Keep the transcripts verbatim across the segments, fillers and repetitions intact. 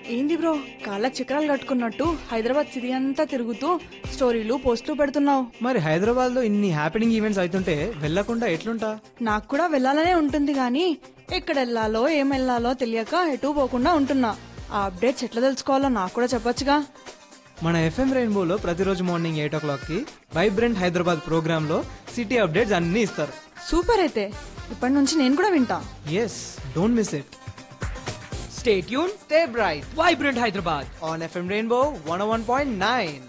ఏంది బ్రో కాళ్ళ చక్రాలు కట్టుకున్నట్టు హైదరాబాద్ సిటీ అంతా తిరుగుతూ స్టోరీలు పోస్టులు పెడుతున్నావు. మరి హైదరాబాద్ లో ఇన్ని హ్యాపెనింగ్ ఈవెంట్స్ అవుతుంటే వెళ్ళకుండా ఎట్లుంటా? నాకు కూడా వెళ్ళాలనే ఉంటుంది గానీ ఎక్కడ వెళ్ళాలో ఏం వెళ్ళాలో తెలియక ఎటు పోకుండా ఉంటున్నా. ఆ అప్డేట్స్ ఎట్లా తెలుసుకోవాలో నాకు కూడా చెప్పొచ్చుగా. మన ఎఫ్ఎం రెయిన్బోలో ప్రతిరోజు మార్నింగ్ ఎయిట్ ఓ క్లాక్ కి వైబ్రెంట్ హైదరాబాద్ ప్రోగ్రామ్ లో సిటీ అప్డేట్స్ అన్ని ఇస్తారు. సూపర్, అయితే ఇప్పటి నుంచి నేను కూడా వింటా. Yes, don't miss it. Stay tuned, stay bright. Vibrant Hyderabad On FM rainbow one oh one point nine.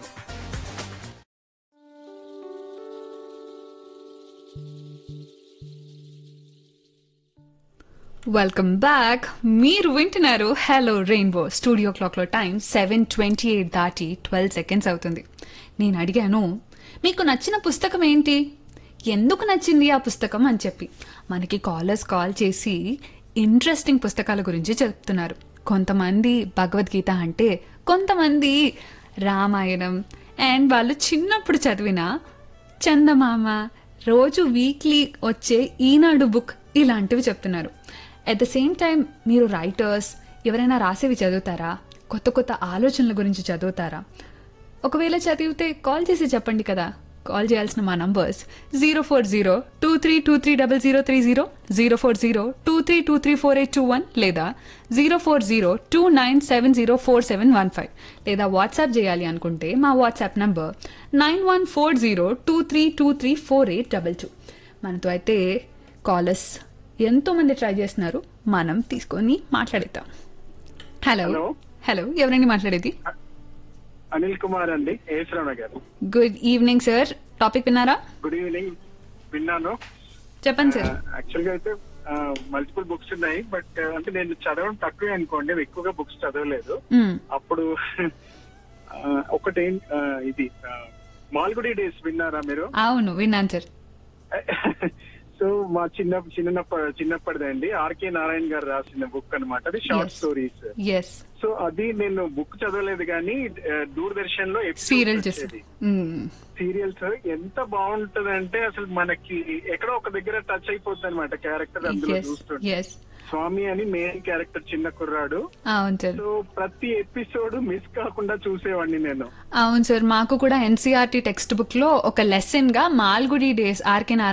Welcome back. మీరు వింటున్నారు హలో రెయిన్బో. స్టూడియో క్లాక్లో టైం సెవెన్ ట్వంటీ ఎయిట్ దాటి ట్వెల్వ్ సెకండ్స్ అవుతుంది. నేను అడిగాను, మీకు నచ్చిన పుస్తకం ఏంటి, ఎందుకు నచ్చింది ఆ పుస్తకం అని చెప్పి. మనకి కాలర్స్ కాల్ చేసి ఇంట్రెస్టింగ్ పుస్తకాల గురించి చెప్తున్నారు. కొంతమంది భగవద్గీత అంటే, కొంతమంది రామాయణం, అండ్ వాళ్ళు చిన్నప్పుడు చదివిన చందమామ, రోజు వీక్లీ వచ్చే ఈనాడు బుక్ ఇలాంటివి చెప్తున్నారు. అట్ ద సేమ్ టైం మీరు రైటర్స్ ఎవరైనా రాసేవి చదువుతారా? కొత్త కొత్త ఆలోచనల గురించి చదువుతారా? ఒకవేళ చదివితే కాల్ చేసి చెప్పండి కదా. కాల్ చేయాల్సిన మా numbers zero four zero two three two three double zero three zero, zero four zero two three two three four eight two one, లేదా zero four zero two nine seven zero four seven one five, లేదా WhatsApp చేయాలి అనుకుంటే మా WhatsApp number nine one four zero two three two three four eight double two. మనతో అయితే callers ఎంతో మంది try చేస్తున్నారు, మనం తీసుకొని మాట్లాడేద్దాం. హలో హలో ఎవరండి మాట్లాడేది? అనిల్ కుమార్ అండి, ఏశ్వరరావు గారు. Good evening sir. టాపిక్ విన్నారా? Good evening. విన్నాను. చెప్పండి సార్. యాక్చువల్ గా అయితే మల్టిపుల్ బుక్స్ ఉన్నాయి, బట్ అంటే నేను చదవడం తక్కువే అనుకోండి, ఎక్కువగా బుక్స్ చదవలేదు. అప్పుడు ఒకటి ఇది మాల్గుడి డేస్ విన్నారా మీరు? అవును, విన్నాను సార్. సో మా చిన్న చిన్నప్ప చిన్నప్పటిదండి, ఆర్కే నారాయణ గారు రాసిన బుక్ అనమాట. అది షార్ట్ స్టోరీస్. సో అది నేను బుక్ చదవలేదు కానీ దూరదర్శన్ లో సీరియల్ సీరియల్స్ ఎంత బాగుంటది అంటే అసలు మనకి ఎక్కడో ఒక దగ్గర టచ్ అయిపోతుంది అనమాట క్యారెక్టర్. అందులో చూస్తుంటే స్వామి అని మెయిన్ క్యారెక్టర్, చిన్న కుర్రాడు. అవును సార్. సో ప్రతి ఎపిసోడ్ మిస్ కాకుండా చూసేవాడిని నేను. అవును సార్, మాకు కూడా ఎన్సీఆర్టీ టెక్స్ట్ బుక్ లో ఒక లెసన్ గా మాల్గుడి డేస్ ఆర్కే